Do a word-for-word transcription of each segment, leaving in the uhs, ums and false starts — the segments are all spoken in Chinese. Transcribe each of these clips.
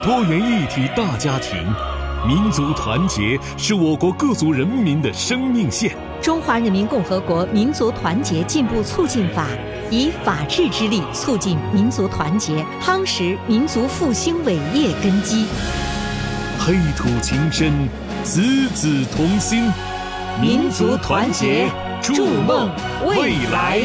多元一体大家庭，民族团结是我国各族人民的生命线。 中华人民共和国民族团结进步促进法以法治之力促进民族团结，夯实民族复兴伟业根基。 黑土情深，子子同心， 民族团结，筑梦未来。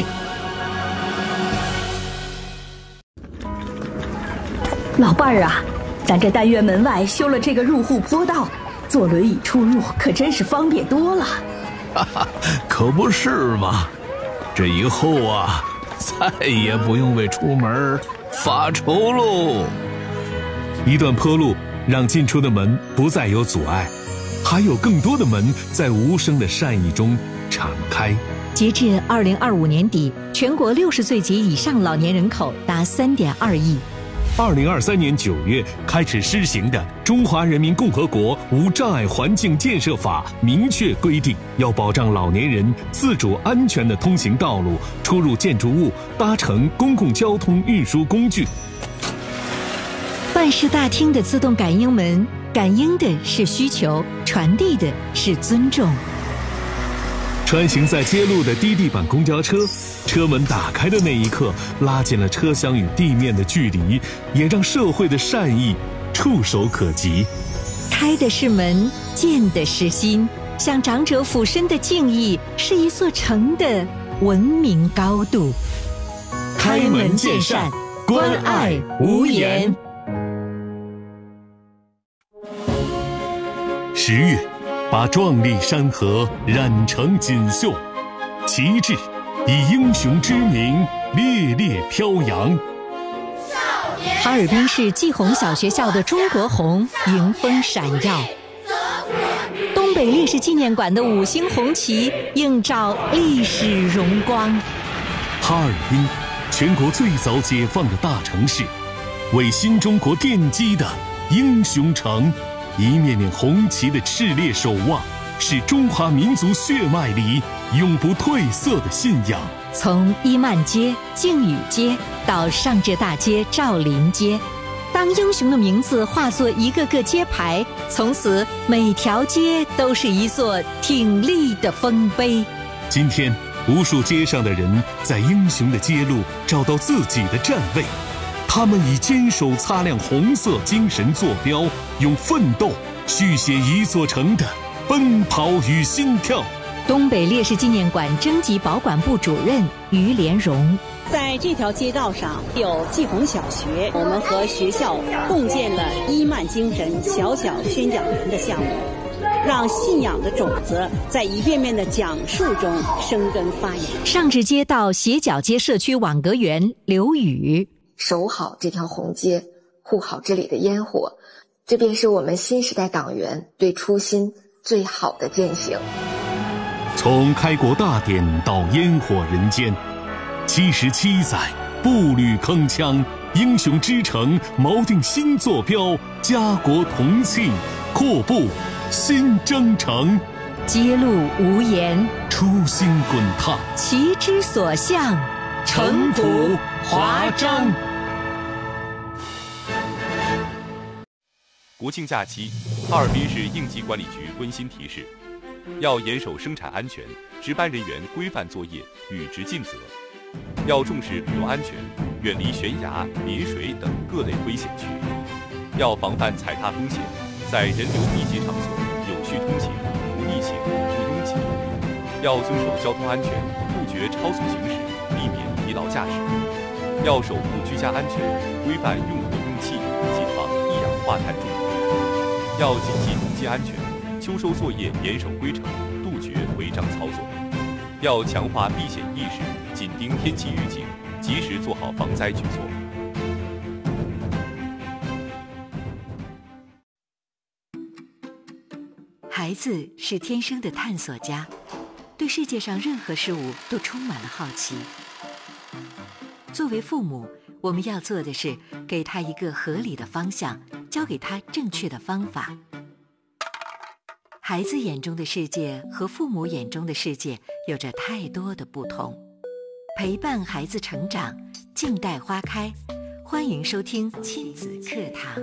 老伴儿啊，咱这单元门外修了这个入户坡道，坐轮椅出入可真是方便多了。 哈哈，可不是嘛！这以后啊，再也不用为出门发愁喽。 一段坡路让进出的门不再有阻碍，还有更多的门在无声的善意中敞开。 截至二零二五年底，全国六十岁及以上老年人口达三点二亿。 二零二三年九月开始施行的《中华人民共和国无障碍环境建设法》明确规定，要保障老年人自主安全的通行道路、出入建筑物、搭乘公共交通运输工具。 办事大厅的自动感应门，感应的是需求，传递的是尊重。 穿行在街路的低地板公交车，车门打开的那一刻，拉近了车厢与地面的距离，也让社会的善意触手可及。 开的是门，见的是心，向长者俯身的敬意，是一座城的文明高度。 开门见山，关爱无言。十月，把壮丽山河染成锦绣，旗帜以英雄之名烈烈飘扬。 哈尔滨市季红小学校的中国红迎风闪耀，东北烈士纪念馆的五星红旗映照历史荣光。 哈尔滨，全国最早解放的大城市，为新中国奠基的英雄城。一面面红旗的炽烈守望，是中华民族血脉里永不褪色的信仰。 从伊曼街、靖宇街到上至大街赵林街，当英雄的名字化作一个个街牌，从此每条街都是一座挺立的丰碑。 今天，无数街上的人在英雄的街路找到自己的站位，他们以坚守擦亮红色精神坐标，用奋斗续写一座城的奔跑与心跳。 东北烈士纪念馆征集保管部主任于连荣， 在这条街道上有季红小学，我们和学校共建了伊曼精神小小宣讲员的项目，让信仰的种子在一遍遍的讲述中生根发芽。 上至街道斜角街社区网格员刘宇， 守好这条红街，护好这里的烟火，这便是我们新时代党员对初心最好的践行。 从开国大典到烟火人间，七十七载步履铿锵，英雄之城锚定新坐标，家国同庆，阔步新征程。 街路无言， 初心滚烫， 旗之所向， 城府华章。 国庆假期，哈尔滨市应急管理局温馨提示：要严守生产安全，值班人员规范作业，履职尽责；要重视旅游安全，远离悬崖、临水等各类危险区；要防范踩踏风险，在人流密集场所有序通行，不逆行、不拥挤；要遵守交通安全，杜绝超速行驶，避免疲劳驾驶；要守护居家安全，规范用火用气，谨防一氧化碳中毒；要谨记农机安全，秋收作业严守规程，杜绝违章操作；要强化避险意识，紧盯天气预警，及时做好防灾举措。 孩子是天生的探索家，对世界上任何事物都充满了好奇。作为父母，我们要做的是给他一个合理的方向，教给他正确的方法。孩子眼中的世界和父母眼中的世界有着太多的不同。陪伴孩子成长，静待花开， 欢迎收听亲子课堂。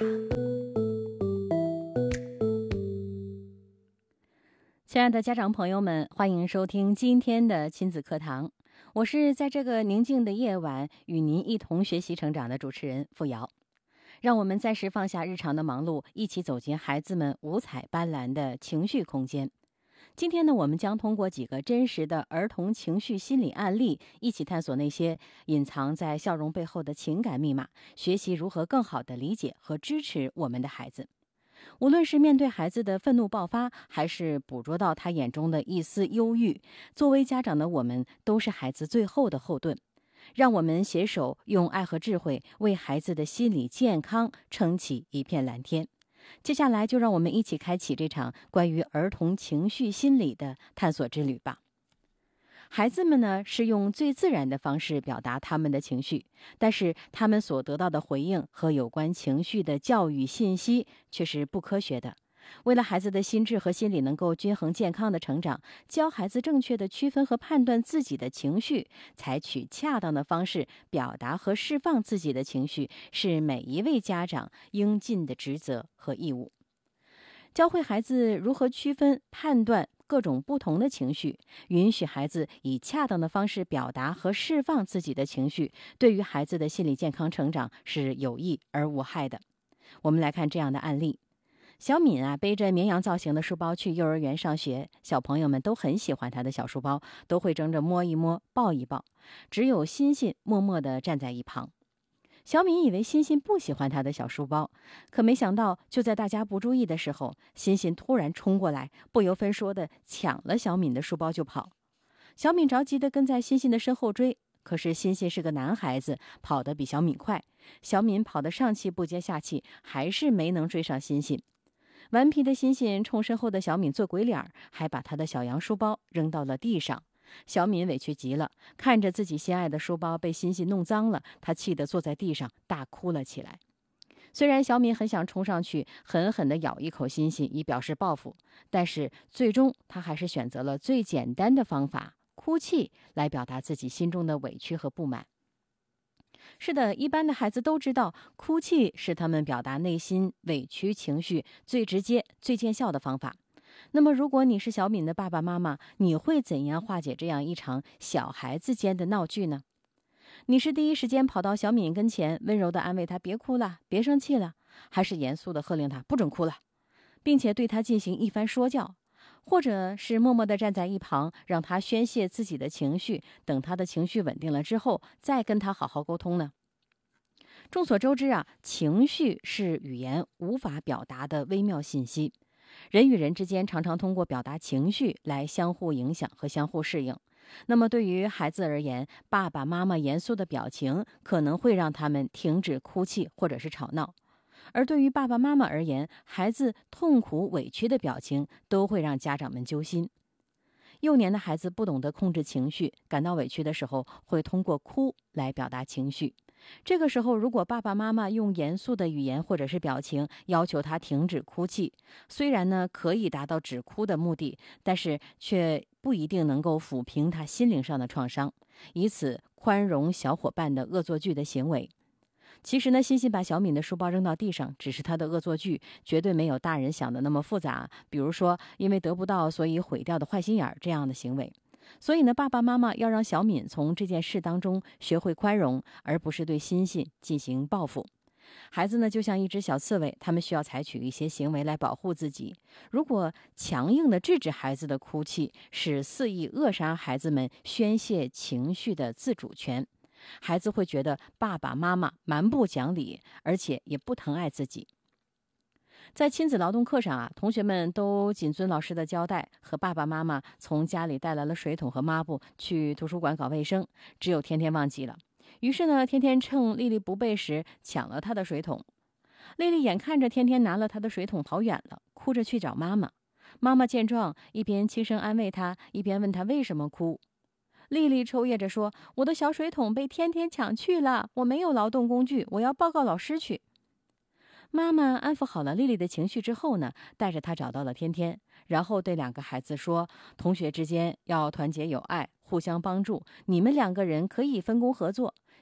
亲爱的家长朋友们，欢迎收听今天的亲子课堂。我是在这个宁静的夜晚与您一同学习成长的主持人付瑶。让我们暂时放下日常的忙碌，一起走进孩子们五彩斑斓的情绪空间。今天呢，我们将通过几个真实的儿童情绪心理案例，一起探索那些隐藏在笑容背后的情感密码，学习如何更好地理解和支持我们的孩子。无论是面对孩子的愤怒爆发，还是捕捉到他眼中的一丝忧郁，作为家长的我们都是孩子最后的后盾。让我们携手用爱和智慧为孩子的心理健康撑起一片蓝天。接下来就让我们一起开启这场关于儿童情绪心理的探索之旅吧。孩子们呢，是用最自然的方式表达他们的情绪，但是他们所得到的回应和有关情绪的教育信息却是不科学的。为了孩子的心智和心理能够均衡健康的成长，教孩子正确的区分和判断自己的情绪，采取恰当的方式表达和释放自己的情绪，是每一位家长应尽的职责和义务。教会孩子如何区分、判断各种不同的情绪，允许孩子以恰当的方式表达和释放自己的情绪，对于孩子的心理健康成长是有益而无害的。我们来看这样的案例。小敏啊，背着绵羊造型的书包去幼儿园上学，小朋友们都很喜欢她的小书包，都会争着摸一摸、抱一抱。只有欣欣默默地站在一旁。小敏以为欣欣不喜欢她的小书包，可没想到，就在大家不注意的时候，欣欣突然冲过来，不由分说地抢了小敏的书包就跑。小敏着急地跟在欣欣的身后追，可是欣欣是个男孩子，跑得比小敏快。小敏跑得上气不接下气，还是没能追上欣欣。顽皮的欣欣冲身后的小敏做鬼脸，还把他的小羊书包扔到了地上。小敏委屈极了，看着自己心爱的书包被欣欣弄脏了，她气得坐在地上大哭了起来。虽然小敏很想冲上去狠狠地咬一口欣欣以表示报复，但是最终她还是选择了最简单的方法，哭泣来表达自己心中的委屈和不满。是的，一般的孩子都知道，哭泣是他们表达内心委屈情绪最直接、最见效的方法。那么，如果你是小敏的爸爸妈妈，你会怎样化解这样一场小孩子间的闹剧呢？你是第一时间跑到小敏跟前，温柔地安慰她别哭了，别生气了，还是严肃地喝令她不准哭了，并且对她进行一番说教？或者是默默地站在一旁，让他宣泄自己的情绪，等他的情绪稳定了之后，再跟他好好沟通呢？众所周知啊，情绪是语言无法表达的微妙信息。人与人之间常常通过表达情绪来相互影响和相互适应。那么对于孩子而言，爸爸妈妈严肃的表情可能会让他们停止哭泣或者是吵闹。而对于爸爸妈妈而言，孩子痛苦委屈的表情都会让家长们揪心。幼年的孩子不懂得控制情绪，感到委屈的时候会通过哭来表达情绪。这个时候，如果爸爸妈妈用严肃的语言或者是表情要求他停止哭泣，虽然呢可以达到止哭的目的，但是却不一定能够抚平他心灵上的创伤，以此宽容小伙伴的恶作剧的行为。其实呢，欣欣把小敏的书包扔到地上，只是她的恶作剧，绝对没有大人想的那么复杂。比如说，因为得不到，所以毁掉的坏心眼儿这样的行为。所以呢，爸爸妈妈要让小敏从这件事当中学会宽容，而不是对欣欣进行报复。孩子呢，就像一只小刺猬，他们需要采取一些行为来保护自己。如果强硬地制止孩子的哭泣，是肆意扼杀孩子们宣泄情绪的自主权。孩子会觉得爸爸妈妈蛮不讲理，而且也不疼爱自己。在亲子劳动课上啊，同学们都谨遵老师的交代，和爸爸妈妈从家里带来了水桶和抹布去图书馆搞卫生，只有天天忘记了。于是呢，天天趁丽丽不备时抢了她的水桶。丽丽眼看着天天拿了她的水桶跑远了，哭着去找妈妈。妈妈见状，一边轻声安慰她，一边问她为什么哭。丽丽抽噎着说：“我的小水桶被天天抢去了，我没有劳动工具，我要报告老师去。”妈妈安抚好了丽丽的情绪之后呢，带着她找到了天天，然后对两个孩子说：“同学之间要团结友爱，互相帮助，你们两个人可以分工合作。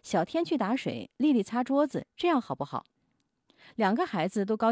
小天去打水，丽丽擦桌子，这样好不好？”两个孩子都高